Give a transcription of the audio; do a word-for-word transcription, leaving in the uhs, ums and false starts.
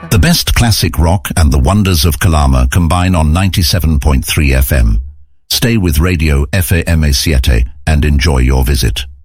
The best classic rock and the wonders of Calama combine on ninety-seven point three F M. Stay with Radio F A M A siete and enjoy your visit.